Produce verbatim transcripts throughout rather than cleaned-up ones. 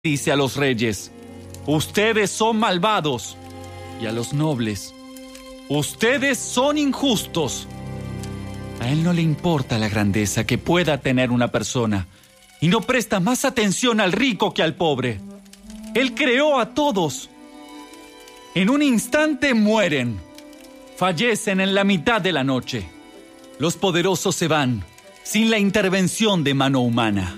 dice a los reyes: ustedes son malvados, y a los nobles: ustedes son injustos. A él no le importa la grandeza que pueda tener una persona, y no presta más atención al rico que al pobre. Él creó a todos. En un instante mueren, fallecen en la mitad de la noche. Los poderosos se van sin la intervención de mano humana.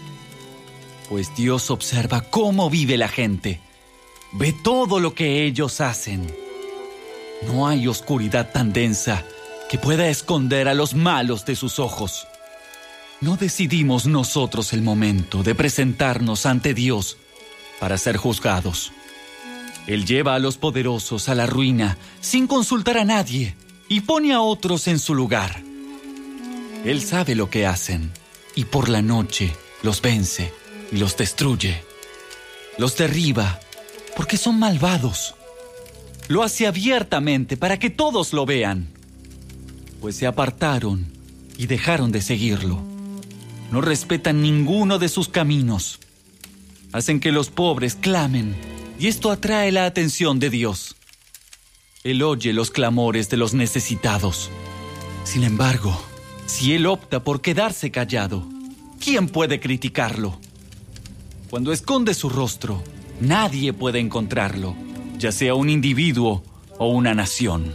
Pues Dios observa cómo vive la gente, ve todo lo que ellos hacen. No hay oscuridad tan densa que pueda esconder a los malos de sus ojos. No decidimos nosotros el momento de presentarnos ante Dios para ser juzgados. Él lleva a los poderosos a la ruina sin consultar a nadie y pone a otros en su lugar. Él sabe lo que hacen y por la noche los vence y los destruye. Los derriba porque son malvados. Lo hace abiertamente para que todos lo vean, pues se apartaron y dejaron de seguirlo. No respetan ninguno de sus caminos. Hacen que los pobres clamen, y esto atrae la atención de Dios. Él oye los clamores de los necesitados. Sin embargo, si Él opta por quedarse callado, ¿quién puede criticarlo? Cuando esconde su rostro, nadie puede encontrarlo, ya sea un individuo o una nación.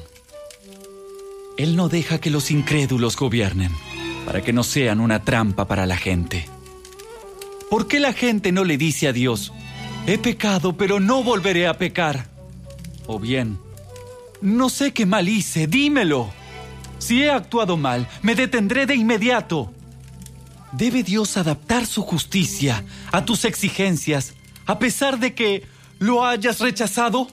Él no deja que los incrédulos gobiernen, para que no sean una trampa para la gente. ¿Por qué la gente no le dice a Dios: he pecado, pero no volveré a pecar? O bien: no sé qué mal hice, dímelo. Si he actuado mal, me detendré de inmediato. ¿Debe Dios adaptar su justicia a tus exigencias, a pesar de que lo hayas rechazado?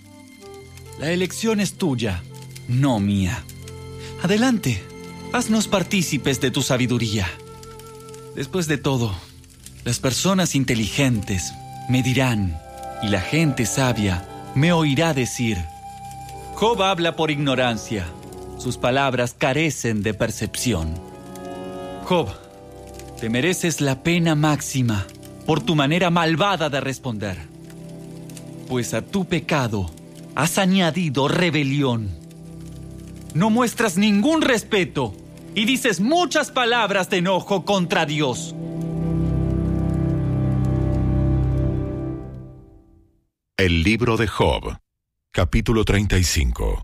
La elección es tuya, no mía. Adelante, haznos partícipes de tu sabiduría. Después de todo, las personas inteligentes me dirán, y la gente sabia me oirá decir: Job habla por ignorancia, sus palabras carecen de percepción. Job, te mereces la pena máxima por tu manera malvada de responder, pues a tu pecado has añadido rebelión. No muestras ningún respeto y dices muchas palabras de enojo contra Dios. El libro de Job, capítulo treinta y cinco.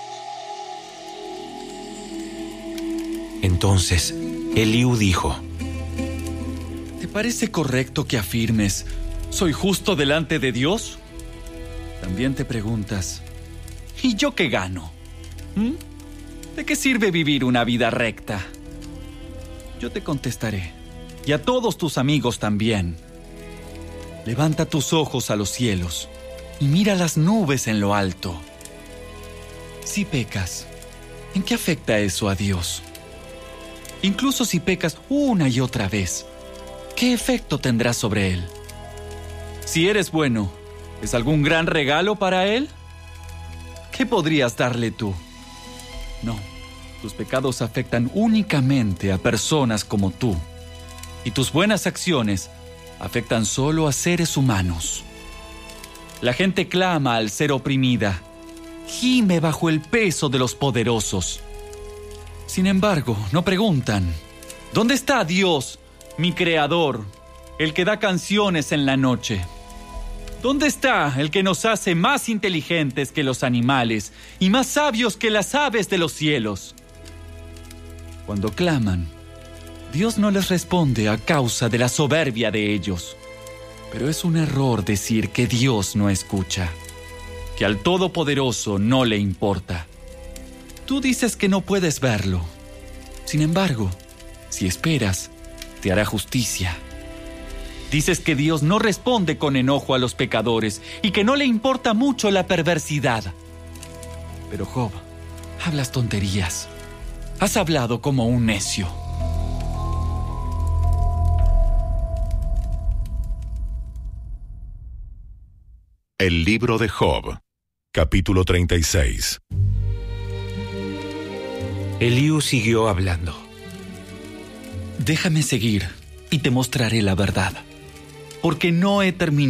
Entonces, Eliú dijo: ¿te parece correcto que afirmes: soy justo delante de Dios? También te preguntas: ¿y yo qué gano? ¿Mm? ¿De qué sirve vivir una vida recta? Yo te contestaré, y a todos tus amigos también. Levanta tus ojos a los cielos y mira las nubes en lo alto. Si pecas, ¿en qué afecta eso a Dios? Incluso si pecas una y otra vez, ¿qué efecto tendrá sobre Él? Si eres bueno, ¿es algún gran regalo para Él? ¿Qué podrías darle tú? No, tus pecados afectan únicamente a personas como tú, y tus buenas acciones afectan solo a seres humanos. La gente clama al ser oprimida, gime bajo el peso de los poderosos. Sin embargo, no preguntan: ¿dónde está Dios, mi creador, el que da canciones en la noche? ¿Dónde está el que nos hace más inteligentes que los animales y más sabios que las aves de los cielos? Cuando claman, Dios no les responde a causa de la soberbia de ellos. Pero es un error decir que Dios no escucha, que al Todopoderoso no le importa. Tú dices que no puedes verlo. Sin embargo, si esperas, te hará justicia. Dices que Dios no responde con enojo a los pecadores y que no le importa mucho la perversidad. Pero Job, hablas tonterías. Has hablado como un necio. El libro de Job, capítulo treinta y seis. Eliú siguió hablando: Déjame seguir y te mostraré la verdad. porque no he terminado.